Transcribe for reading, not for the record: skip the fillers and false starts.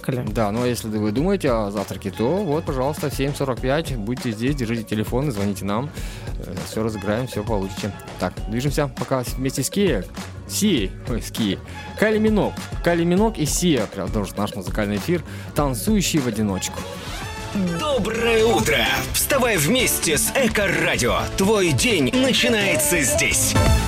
позавтракали. Да, но если вы думаете о завтраке, то вот, пожалуйста, в 7:45 будьте здесь, держите телефон и звоните нам. Все разыграем, все получите. Так, движемся пока вместе с Кайли Минок и Сия продолжит наш музыкальный эфир «Танцующий в одиночку». Доброе утро! Вставай вместе с Эко-радио. Твой день начинается здесь.